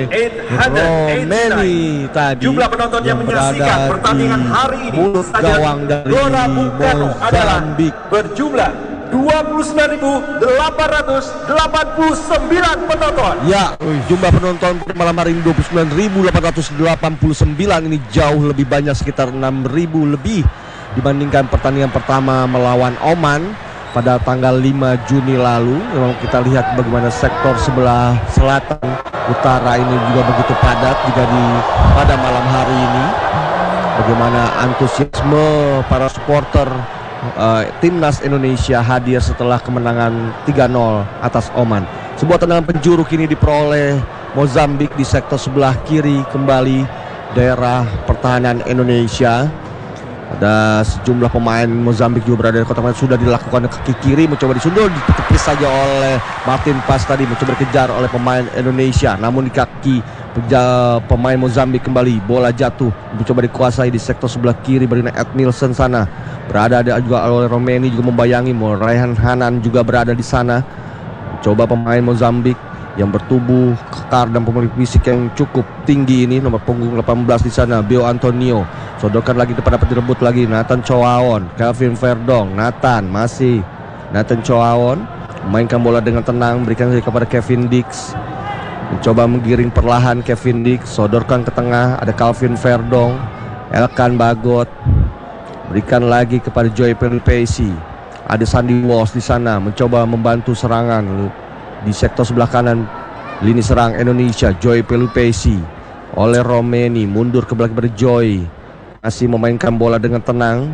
Romeni tadi jumlah penonton yang menyaksikan pertandingan hari ini mulut gawang dari Mozambik berjumlah dua puluh sembilan ribu delapan ratus delapan puluh sembilan penonton. Ya, jumlah penonton malam hari ini dua puluh sembilan ribu delapan ratus delapan puluh sembilan. Ini jauh lebih banyak, sekitar enam ribu lebih dibandingkan pertandingan pertama melawan Oman pada tanggal lima Juni lalu. Memang kita lihat bagaimana sektor sebelah selatan utara ini juga begitu padat jika di pada malam hari ini. Bagaimana antusiasme para supporter Uh, timnas Indonesia hadir setelah kemenangan tiga nol atas Oman. Sebuah tendangan penjuru kini diperoleh Mozambik di sektor sebelah kiri kembali daerah pertahanan Indonesia. Ada sejumlah pemain Mozambik juga berada di kotak penalti, sudah dilakukan kaki kiri, mencoba disundul, ditepis saja oleh Martin Paz tadi, mencoba dikejar oleh pemain Indonesia, namun di kaki pemain Mozambik kembali, bola jatuh, mencoba dikuasai di sektor sebelah kiri bagaimana Ed Nielsen sana, berada ada juga oleh Romeni juga membayangi, Raihan Hanan juga berada di sana. Coba pemain Mozambik yang bertubuh kekar dan memiliki fisik yang cukup tinggi ini, nomor punggung delapan belas di sana, Bio Antonio, sodorkan lagi depan, dapat direbut lagi Nathan Choaon, Calvin Verdong, Nathan masih Nathan Choaon memainkan bola dengan tenang, berikan kepada Kevin Dix, mencoba menggiring perlahan Kevin Dix, sodorkan ke tengah, ada Calvin Verdong, Elkan Bagot, berikan lagi kepada Joy Pelupesi, ada Sandy Walsh di sana, mencoba membantu serangan di sektor sebelah kanan lini serang Indonesia. Joy Pelupesi oleh Romeni, mundur ke belakang pada Joy, masih memainkan bola dengan tenang.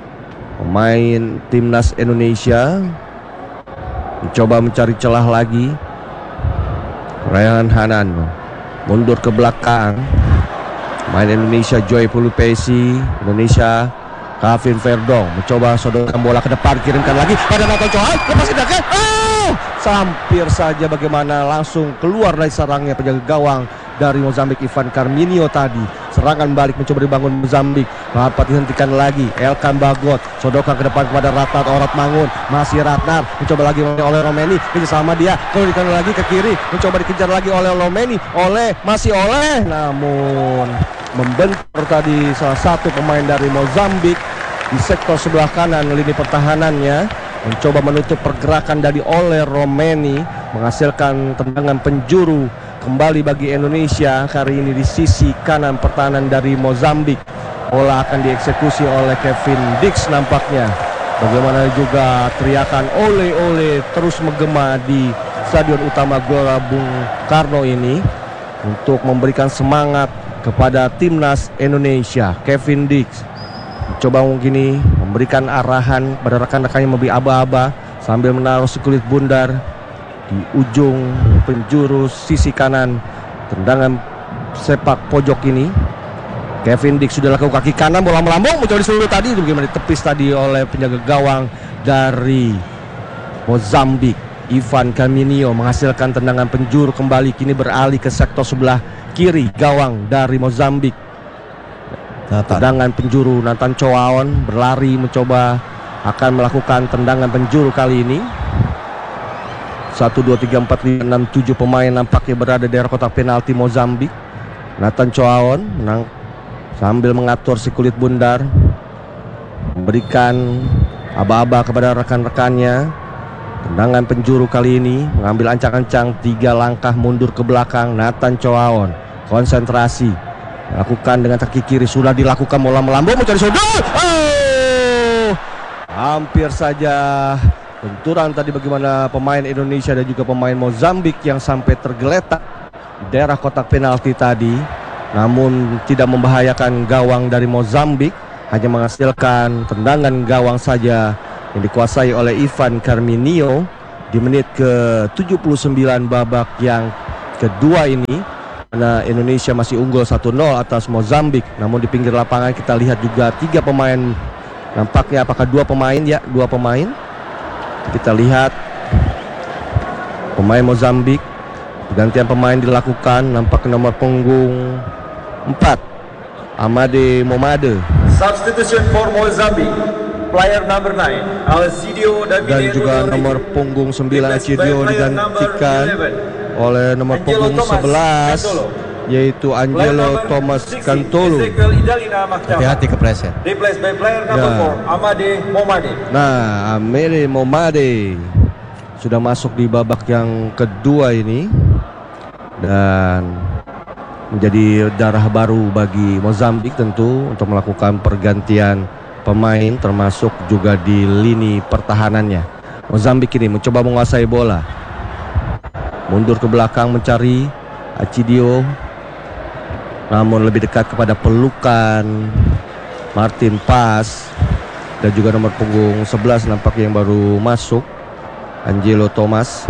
Pemain timnas Indonesia mencoba mencari celah lagi. Raihan Hanan mundur ke belakang. Pemain Indonesia Joy Pelupesi, Indonesia Calvin Verdong mencoba sodorkan bola ke depan, kirimkan lagi pada Nathan Choaon, lepas tindakan, oh, hampir saja bagaimana langsung keluar dari sarangnya penjaga gawang dari Mozambik Ivan Carminio tadi. Serangan balik mencoba dibangun Mozambik, dapat dihentikan lagi. Elkan Bagot sodorkan ke depan kepada Ratnat Orat Mangun, masih Ratnat mencoba lagi oleh Romeni, sama dia, kemudian lagi ke kiri, mencoba dikejar lagi oleh Romeni, oleh masih oleh, namun membentur tadi salah satu pemain dari Mozambik di sektor sebelah kanan lini pertahanannya, mencoba menutup pergerakan dari oleh Romeni, menghasilkan tendangan penjuru kembali bagi Indonesia kali ini di sisi kanan pertahanan dari Mozambik. Bola akan dieksekusi oleh Kevin Dix nampaknya. Bagaimana juga teriakan ole-ole terus menggema di Stadion Utama Gelora Bung Karno ini untuk memberikan semangat kepada timnas Indonesia. Kevin Dix coba mungkin ini memberikan arahan pada rekan-rekannya memberi aba-aba sambil menaruh si kulit bundar di ujung penjuru sisi kanan tendangan sepak pojok ini. Kevin Dix sudah lakukan kaki kanan, bola melambung, mencoba disundul tadi, bagaimana ditepis tadi oleh penjaga gawang dari Mozambik Ivan Carminio, menghasilkan tendangan penjuru kembali, kini beralih ke sektor sebelah kiri gawang dari Mozambik. Tendangan penjuru Nathan Choaon berlari mencoba akan melakukan tendangan penjuru kali ini. Satu, dua, tiga, empat, lima, enam, tujuh pemain nampaknya berada di daerah kotak penalti Mozambik. Nathan Choaon menang sambil mengatur si kulit bundar, memberikan aba-aba kepada rekan-rekannya. Tendangan penjuru kali ini mengambil ancang-ancang tiga langkah mundur ke belakang. Nathan Choaon konsentrasi lakukan dengan kaki kiri, sudah dilakukan, bola melambung mencari sudut. Oh, hampir saja benturan tadi bagaimana pemain Indonesia dan juga pemain Mozambik yang sampai tergeletak di daerah kotak penalti tadi. namun tidak membahayakan gawang dari Mozambik, hanya menghasilkan tendangan gawang saja yang dikuasai oleh Ivan Carminio di menit ke tujuh puluh sembilan babak yang kedua ini. Karena Indonesia masih unggul satu nol atas Mozambik. Namun di pinggir lapangan kita lihat juga tiga pemain, nampaknya apakah dua pemain ya, dua pemain. Kita lihat pemain Mozambik, pergantian pemain dilakukan, nampak nomor punggung empat Amade Momade. Substitution for Mozambique, player number nine Alcidio Dan Davide juga Rodriguez. nomor punggung sembilan Replaced by Alcidio player number digantikan eleven, oleh nomor Angelo punggung Thomas sebelas, Cantolo. yaitu Player Angelo number Thomas sixteen, Cantolo. Ezekiel Idalina Maktaba. Hati-hati kepleset. Replaced by player number Ya. four Amade Momade. Nah, Amade Momade sudah masuk di babak yang kedua ini dan menjadi darah baru bagi Mozambik tentu untuk melakukan pergantian pemain, termasuk juga di lini pertahanannya. Mozambik ini mencoba menguasai bola, mundur ke belakang mencari Alcidio, namun lebih dekat kepada pelukan Martin Pas, dan juga nomor punggung sebelas nampaknya yang baru masuk, Angelo Thomas.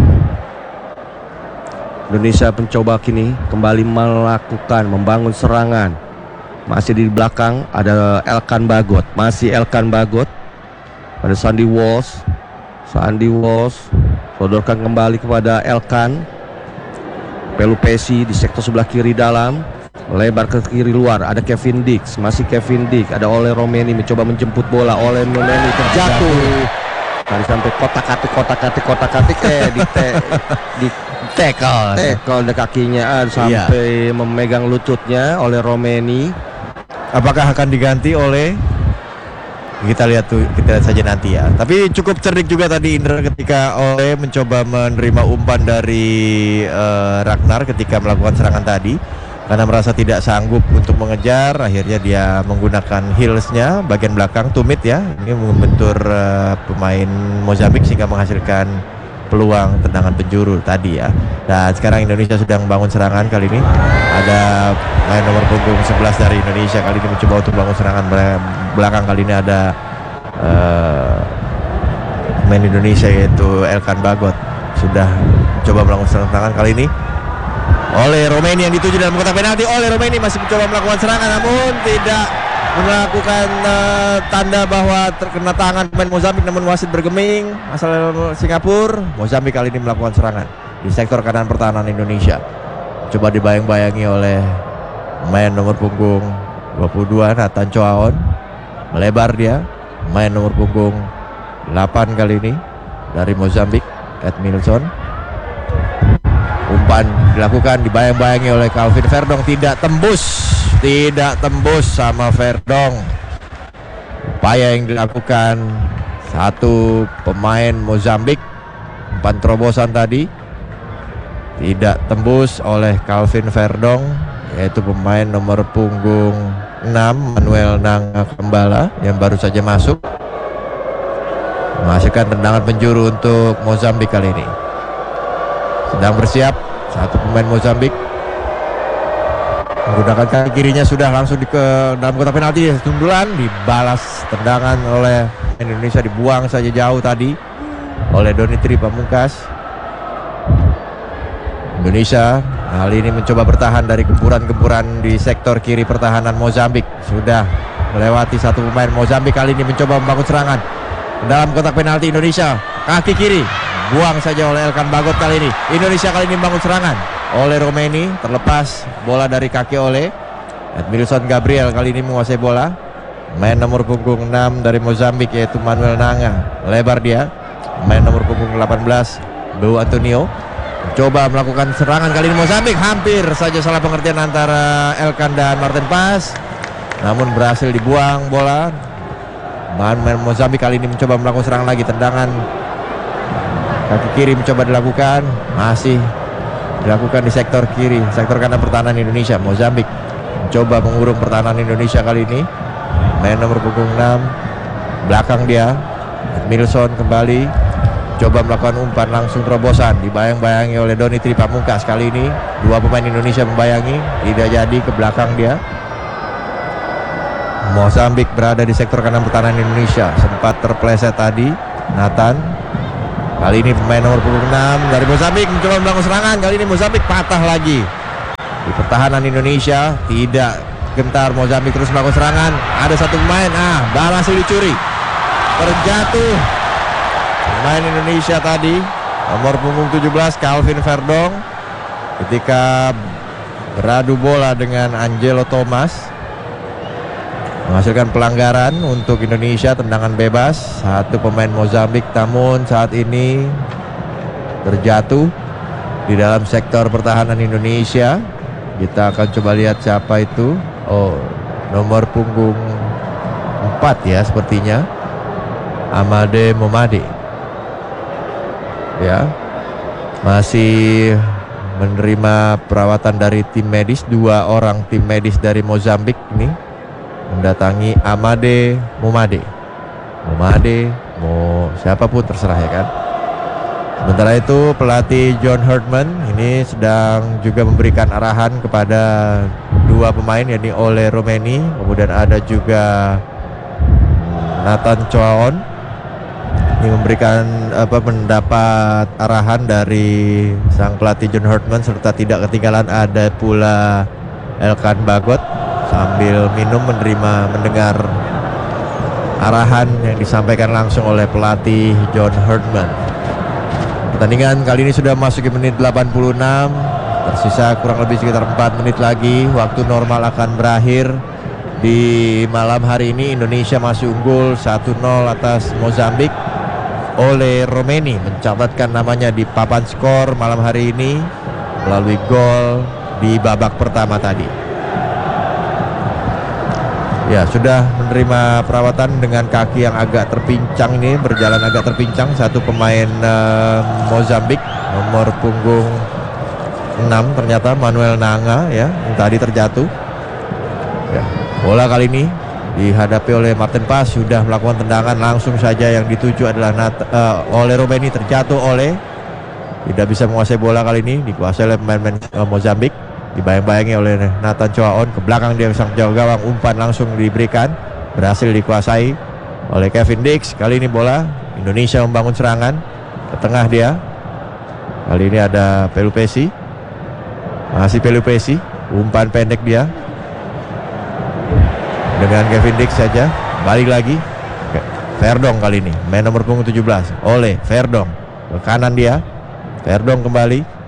Indonesia mencoba kini kembali melakukan membangun serangan. Masih di belakang ada Elkan Bagot, masih Elkan Bagot. Ada Sandy Walsh, Sandy Walsh sodorkan kembali kepada Elkan. Pelupesi di sektor sebelah kiri dalam, melebar ke kiri luar. Ada Kevin Dix, masih Kevin Dix. Ada Ole Romeni mencoba menjemput bola. Ole Romeni terjatuh. Tadi sampai kotak-katik, kotak-katik, kotak-katik eh di te, di Tackle. tackle di kakinya, ah, sampai memegang lututnya oleh Romeni. Apakah akan diganti oleh, kita lihat tuh, kita lihat saja nanti ya. Tapi cukup cerdik juga tadi Indra ketika Ole mencoba menerima umpan dari uh, Ragnar ketika melakukan serangan tadi. Karena merasa tidak sanggup untuk mengejar, akhirnya dia menggunakan heelsnya bagian belakang, tumit ya. Ini membentur uh, pemain Mozambik sehingga menghasilkan peluang tendangan penjuru tadi ya. Dan sekarang Indonesia sedang membangun serangan kali ini. Ada main nomor punggung sebelas dari Indonesia kali ini mencoba untuk bangun serangan belakang. Kali ini ada uh, main Indonesia yaitu Elkan Bagot sudah coba melakukan serangan kali ini. Oleh Romeni yang dituju dalam kotak penalti. Oleh Romeni masih mencoba melakukan serangan namun tidak melakukan uh, tanda bahwa terkena tangan pemain Mozambik, namun wasit bergeming asal Singapura. Mozambik kali ini melakukan serangan di sektor kanan pertahanan Indonesia. Coba dibayang-bayangi oleh pemain nomor punggung dua puluh dua Nathan Choaon. Melebar dia, pemain nomor punggung delapan kali ini dari Mozambik, Edmilson. Umpan dilakukan, dibayang-bayangi oleh Calvin Verdong, tidak tembus, tidak tembus sama Verdong. Upaya yang dilakukan satu pemain Mozambik, umpan terobosan tadi tidak tembus oleh Calvin Verdong, yaitu pemain nomor punggung enam Manuel Nanga Kembala yang baru saja masuk, menghasilkan tendangan penjuru untuk Mozambik kali ini. Sedang bersiap satu pemain Mozambik menggunakan kaki kirinya, sudah langsung di ke dalam kotak penalti. Sundulan dibalas tendangan oleh Indonesia, dibuang saja jauh tadi oleh Donitri Pamungkas. Indonesia kali ini mencoba bertahan dari gempuran-gempuran di sektor kiri pertahanan Mozambik. Sudah melewati satu pemain Mozambik kali ini mencoba membangun serangan dalam kotak penalti Indonesia. Kaki kiri buang saja oleh Elkan Bagot kali ini. Indonesia kali ini membangun serangan oleh Romeni, terlepas bola dari kaki oleh Edmilson Gabriel kali ini menguasai bola. Main nomor punggung enam dari Mozambik yaitu Manuel Nanga, lebar dia. Main nomor punggung delapan belas Beu Antonio coba melakukan serangan kali ini. Mozambik hampir saja salah pengertian antara Elkan dan Martin Pas, namun berhasil dibuang bola. Main Mozambik kali ini mencoba melakukan serangan lagi, tendangan kaki kiri mencoba dilakukan, masih dilakukan di sektor kiri, sektor kanan pertahanan Indonesia. Mozambik mencoba mengurung pertahanan Indonesia kali ini. Main nomor punggung enam belakang dia Edmilson kembali mencoba melakukan umpan langsung terobosan, dibayang-bayangi oleh Doni Tri Pamungkas. Kali ini dua pemain Indonesia membayangi, tidak jadi, ke belakang dia. Mozambik berada di sektor kanan pertahanan Indonesia, sempat terpleset tadi Nathan. Kali ini pemain nomor punggung enam dari Mozambik mencoba membangun serangan. Kali ini Mozambik patah lagi. Di pertahanan Indonesia tidak gentar, Mozambik terus melakukan serangan. Ada satu pemain, ah, berhasil dicuri. Terjatuh pemain Indonesia tadi, nomor punggung tujuh belas Calvin Verdong, ketika beradu bola dengan Angelo Thomas, menghasilkan pelanggaran untuk Indonesia, tendangan bebas. Satu pemain Mozambik namun saat ini terjatuh di dalam sektor pertahanan Indonesia. Kita akan coba lihat siapa itu. Oh, nomor punggung empat ya sepertinya, Amade Momade. Ya, masih menerima perawatan dari tim medis. Dua orang tim medis dari Mozambik ini mendatangi Amade Momade. Momade, mau siapapun terserah ya kan. Sementara itu pelatih John Herdman ini sedang juga memberikan arahan kepada dua pemain, yakni Ole Romeni, kemudian ada juga Nathan Choaon. Ini memberikan apa mendapat arahan dari sang pelatih John Herdman, serta tidak ketinggalan ada pula Elkan Bagot sambil minum menerima mendengar arahan yang disampaikan langsung oleh pelatih John Herdman. Pertandingan kali ini sudah masuk ke menit delapan puluh enam. Tersisa kurang lebih sekitar empat menit lagi. Waktu normal akan berakhir. Di malam hari ini Indonesia masih unggul satu nol atas Mozambik. Ole Romeni mencatatkan namanya di papan skor malam hari ini melalui gol di babak pertama tadi. Ya, sudah menerima perawatan dengan kaki yang agak terpincang ini, berjalan agak terpincang. Satu pemain uh, Mozambik nomor punggung enam ternyata Manuel Nanga ya, yang tadi terjatuh. Ya, bola kali ini dihadapi oleh Martin Pas, sudah melakukan tendangan langsung saja, yang dituju adalah Nat, uh, oleh Romeni, terjatuh oleh, tidak bisa menguasai bola kali ini, dikuasai oleh pemain uh, Mozambik. Dibayang-bayangi oleh Nathan Choaon, ke belakang dia sang jauh gawang, umpan langsung diberikan, berhasil dikuasai oleh Kevin Dix. Kali ini bola Indonesia membangun serangan ke tengah dia. Kali ini ada Pelupesi, masih Pelupesi, umpan pendek dia dengan Kevin Dix saja. Balik lagi Verdong, kali ini main nomor punggung tujuh belas oleh Verdong, ke kanan dia. Verdong kembali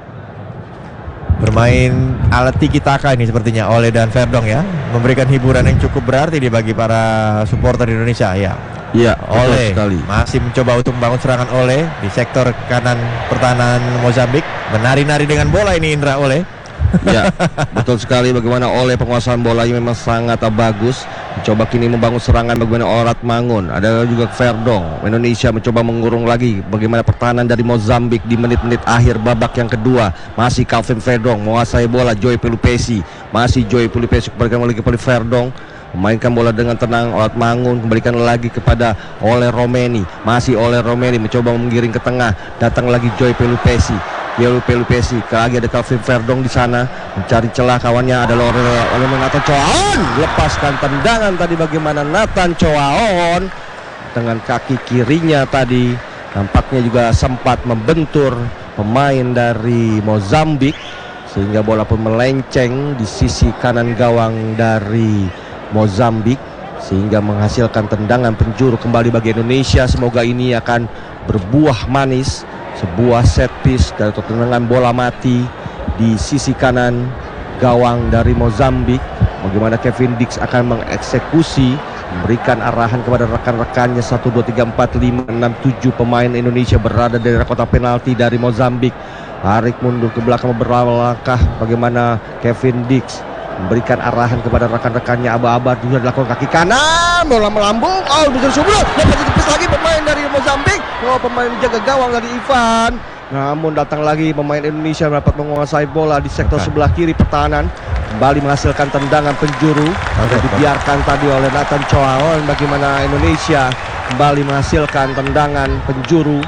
bermain alat tiki taka ini sepertinya Ole dan Verdong ya, memberikan hiburan yang cukup berarti di bagi para supporter Indonesia ya. Iya, Ole masih mencoba untuk membangun serangan Ole di sektor kanan pertahanan Mozambik, menari-nari dengan bola ini Indra Ole. Ya, betul sekali, bagaimana Ole penguasaan bolanya memang sangat bagus. Mencoba kini membangun serangan bagaimana Orat Mangun. Ada juga Verdong. Indonesia mencoba mengurung lagi bagaimana pertahanan dari Mozambik di menit-menit akhir babak yang kedua. Masih Calvin Verdong menguasai bola. Joy Pelupesi, masih Joy Pelupesi kembalikan lagi kepada Verdong, memainkan bola dengan tenang. Orat Mangun kembalikan lagi kepada Ole Romeni. Masih Ole Romeni mencoba menggiring ke tengah. Datang lagi Joy Pelupesi. Joy Pelupesi, lagi ada Calvin Verdong di sana mencari celah kawannya, adalah oleh Nathan Choaon. Lepaskan tendangan tadi bagaimana Nathan Choaon dengan kaki kirinya tadi, nampaknya juga sempat membentur pemain dari Mozambik sehingga bola pun melenceng di sisi kanan gawang dari Mozambik sehingga menghasilkan tendangan penjuru kembali bagi Indonesia. Semoga ini akan berbuah manis, sebuah set piece dari tendangan bola mati di sisi kanan gawang dari Mozambik. Bagaimana Kevin Dix akan mengeksekusi, memberikan arahan kepada rekan-rekannya. Satu, dua, tiga, empat, lima, enam, tujuh pemain Indonesia berada di kotak penalti dari Mozambik. Tarik mundur ke belakang beberapa langkah. Bagaimana Kevin Dix memberikan arahan kepada rekan-rekannya. Aba-aba juga dilakukan kaki kanan, bola melambung, oh bisa subur, dapat ditepis lagi pemain dari Mozambik. Oh, pemain jaga gawang dari Ivan. Namun datang lagi pemain Indonesia dapat menguasai bola di sektor Bukan. sebelah kiri pertahanan, kembali menghasilkan tendangan penjuru yang dibiarkan tadi oleh Nathan Choaon. Bagaimana Indonesia kembali menghasilkan tendangan penjuru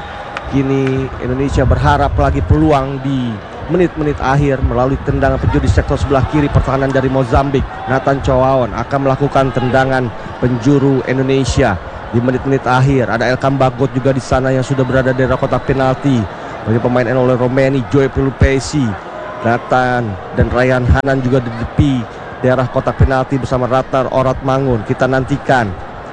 Kini Indonesia berharap lagi peluang di menit-menit akhir melalui tendangan penjuru di sektor sebelah kiri pertahanan dari Mozambik. Nathan Chowaon akan melakukan tendangan penjuru Indonesia di menit-menit akhir. Ada Elkan Bagot juga di sana yang sudah berada di daerah kotak penalti. Bagi pemain oleh Romeni, Joy Pelupesi, Nathan dan Ryan Hanan juga di tepi daerah kotak penalti bersama Ratnar Oratmangun. Kita nantikan.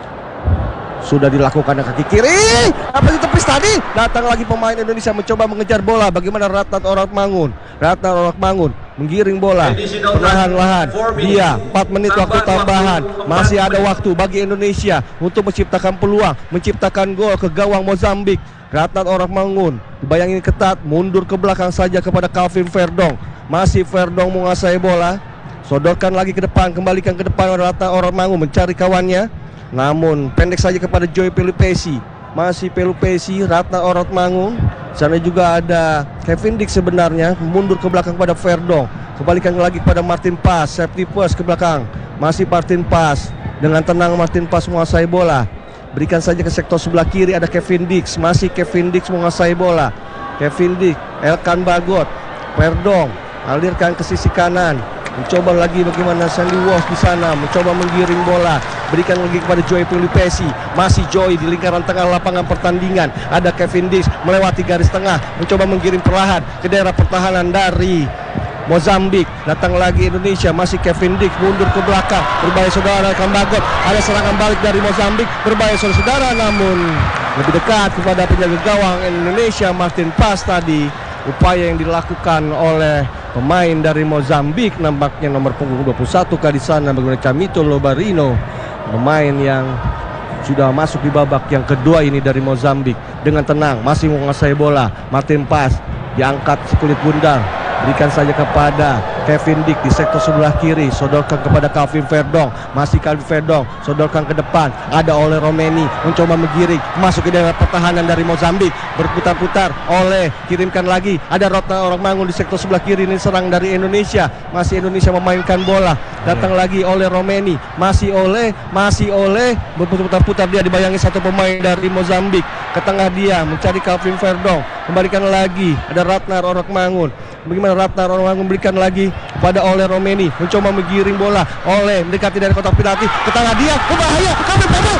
Sudah dilakukan dengan kaki kiri. Apa itu tepis tadi? Datang lagi pemain Indonesia mencoba mengejar bola. Bagaimana Ratnar Oratmangun? Ratnar Oratmangun menggiring bola perlahan-lahan. Dia empat menit waktu tambahan. Masih ada waktu bagi Indonesia untuk menciptakan peluang, menciptakan gol ke gawang Mozambik. Ratnar Oratmangun dibayangin ketat, mundur ke belakang saja kepada Calvin Verdong. Masih Verdong menguasai bola. Sodorkan lagi ke depan, kembalikan ke depan Ratnar Oratmangun mencari kawannya. Namun pendek saja kepada Joy Pelupesi. Masih Pelupesi, Ratnar Oratmangun. Sana juga ada Kevin Dick sebenarnya. Mundur ke belakang kepada Verdong. Kembalikan lagi kepada Martin Pas. Safety first ke belakang. Masih Martin Pas. Dengan tenang Martin Pas menguasai bola. Berikan saja ke sektor sebelah kiri. Ada Kevin Dick. Masih Kevin Dick menguasai bola. Kevin Dick, Elkan Bagot, Verdong. Alirkan ke sisi kanan. Mencoba lagi bagaimana Sandy Walsh di sana, mencoba menggiring bola, berikan lagi kepada Joy Pelupesi. Masih Joy di lingkaran tengah lapangan pertandingan. Ada Kevin Dix melewati garis tengah, mencoba menggiring perlahan ke daerah pertahanan dari Mozambik. Datang lagi Indonesia, masih Kevin Dix mundur ke belakang. Berbahaya saudara Kambagot. Ada serangan balik dari Mozambik, berbahaya saudara, namun lebih dekat kepada penjaga gawang Indonesia Martin Pas tadi. Upaya yang dilakukan oleh pemain dari Mozambik, nampaknya nomor punggung dua puluh satu kali sana bagaimana Camito Lobarino, pemain yang sudah masuk di babak yang kedua ini dari Mozambik. Dengan tenang masih menguasai bola. Martin Pas diangkat sekulit bundar, berikan saja kepada Kevin Dick di sektor sebelah kiri. Sodorkan kepada Calvin Verdong. Masih Calvin Verdong, sodorkan ke depan. Ada oleh Romeni, mencoba menggiring masuk ke daerah pertahanan dari Mozambik. Berputar-putar oleh, kirimkan lagi. Ada Ratnar Oratmangun di sektor sebelah kiri. Ini serang dari Indonesia. Masih Indonesia memainkan bola. Datang lagi oleh Romeni. Masih oleh, masih oleh. Berputar-putar dia dibayangi satu pemain dari Mozambik. Ke tengah dia mencari Calvin Verdong. Kembalikan lagi. Ada Ratnar Oratmangun. Bagaimana Ratnar Oratmangun berikan lagi pada oleh Romeni, mencoba menggiring bola. Oleh mendekati dari kotak penalti, ke tengah dia, berbahaya. Kami pemul.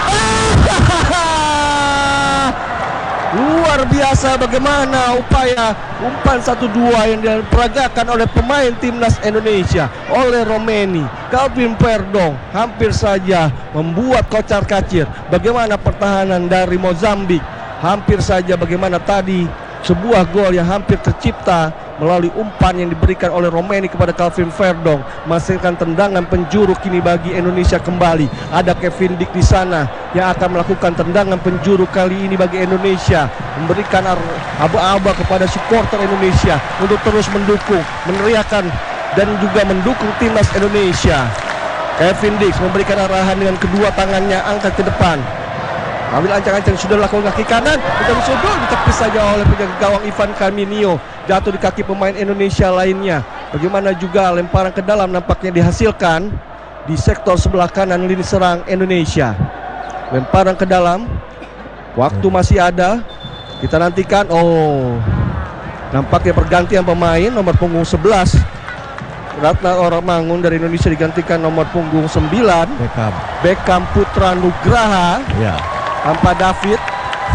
Luar biasa bagaimana upaya umpan satu dua yang diperagakan oleh pemain timnas Indonesia. Oleh Romeni, Calvin Verdong hampir saja membuat kocar-kacir bagaimana pertahanan dari Mozambik. Hampir saja bagaimana tadi sebuah gol yang hampir tercipta melalui umpan yang diberikan oleh Romeni kepada Calvin Verdong, menghasilkan tendangan penjuru kini bagi Indonesia kembali. Ada Kevin Dick di sana yang akan melakukan tendangan penjuru kali ini bagi Indonesia, memberikan aba-aba kepada supporter Indonesia untuk terus mendukung, meneriakan dan juga mendukung timnas Indonesia. Kevin Dick memberikan arahan dengan kedua tangannya, angkat ke depan. Ambil ancang-ancang, sudah lakukan kaki kanan, kita disodor, ditepis saja oleh penjaga gawang Ivan Carminio. Jatuh di kaki pemain Indonesia lainnya. Bagaimana juga lemparan ke dalam nampaknya dihasilkan di sektor sebelah kanan lini serang Indonesia. Lemparan ke dalam, waktu masih ada, kita nantikan. Oh, nampaknya pergantian pemain. Nomor punggung sebelas Ratnar Oratmangun dari Indonesia digantikan nomor punggung sembilan Beckham, Beckham Putra Nugraha. ya. Tanpa David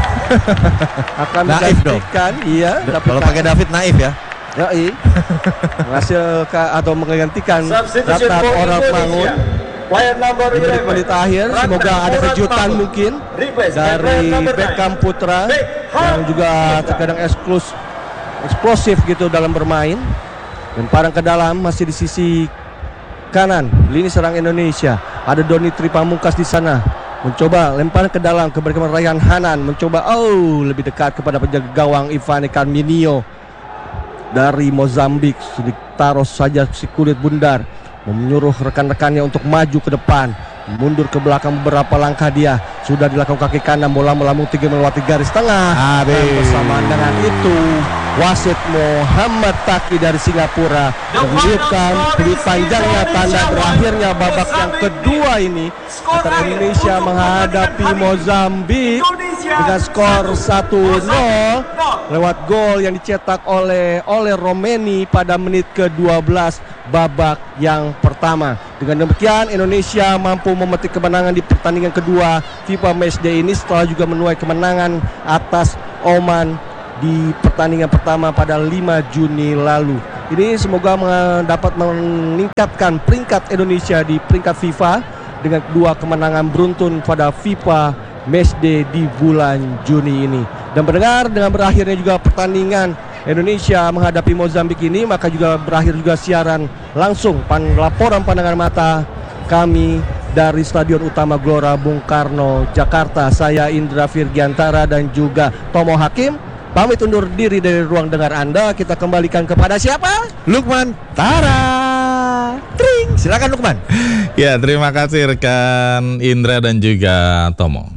akan Naif menggantikan, iya. Kalau pakai David naif ya. Ya, iya. Menghasilkan atau menggantikan Ratnar Oratmangun di menit-menit akhir. Semoga ada kejutan mungkin dari Beckham Putra yang juga terkadang eksklus, eksplosif gitu dalam bermain. Lemparan ke dalam masih di sisi kanan lini serang Indonesia. Ada Doni Tripamungkas di sana. Mencoba lemparan ke dalam ke bagaimana Ryan Hanan mencoba oh lebih dekat kepada penjaga gawang Ivan Carminio dari Mozambik. Ditaruh saja si kulit bundar, menyuruh rekan-rekannya untuk maju ke depan, mundur ke belakang beberapa langkah. Dia sudah dilakukan kaki kanan, bola melambung tinggi melewati garis tengah. Habis. Dan bersamaan dengan itu wasit Muhammad Taki dari Singapura menunjukkan peluit panjangnya tanda berakhirnya babak yang kedua ini antara Indonesia menghadapi Mozambik. dengan skor satu nol lewat gol yang dicetak oleh oleh Romeni pada menit ke dua belas babak yang pertama. Dengan demikian Indonesia mampu memetik kemenangan di pertandingan kedua FIFA Matchday ini setelah juga menuai kemenangan atas Oman di pertandingan pertama pada lima Juni lalu. Ini semoga dapat meningkatkan peringkat Indonesia di peringkat FIFA dengan dua kemenangan beruntun pada FIFA Matchday di bulan Juni ini. Dan mendengar dengan berakhirnya juga pertandingan Indonesia menghadapi Mozambik ini, maka juga berakhir juga siaran langsung pan, laporan pandangan mata kami dari Stadion Utama Gelora Bung Karno, Jakarta. Saya Indra Virgiantara dan juga Tomo Hakim pamit undur diri dari ruang dengar Anda. Kita kembalikan kepada siapa? Lukman Tara. Tring. Silakan Lukman. Ya, terima kasih rekan Indra dan juga Tomo.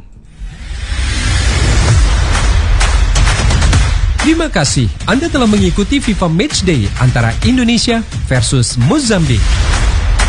Terima kasih Anda telah mengikuti FIFA Matchday antara Indonesia versus Mozambik.